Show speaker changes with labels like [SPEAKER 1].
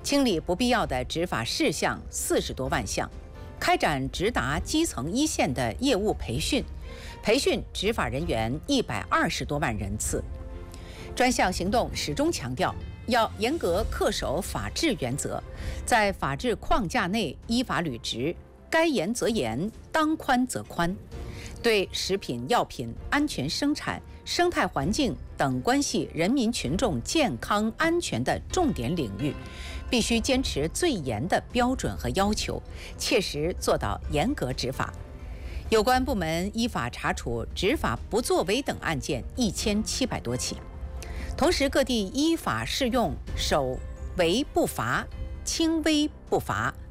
[SPEAKER 1] 清理不必要的执法事项40多万项，开展直达基层一线的业务培训，培训执法人员120多万人次。专项行动始终强调，要严格恪守法治原则，在法治框架内依法履职，该严则严，当宽则宽。对食品药品安全生产、生态环境等关系人民群众健康安全的重点领域，必须坚持最严的标准和要求，切实做到严格执法。有关部门依法查处执法不作为等案件1700多起。同时，各地依法适用守为不罚、轻微不罚、